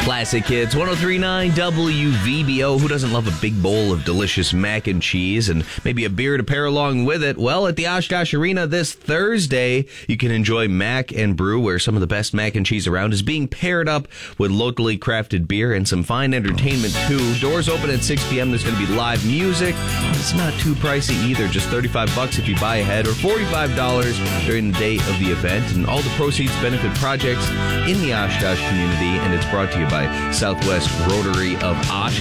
Classic Hits, 103.9 WVBO. Who doesn't love a big bowl of delicious mac and cheese and maybe a beer to pair along with it? Well, at the Oshkosh Arena this Thursday, you can enjoy Mac and Brew, where some of the best mac and cheese around is being paired up with locally crafted beer and some fine entertainment, too. Doors open at 6 p.m. There's going to be live music. It's not too pricey either, just $35 if you buy ahead or $45 during the day of the event. And all the proceeds benefit projects in the Oshkosh community, and it's brought to you by Southwest Rotary of Oshkosh.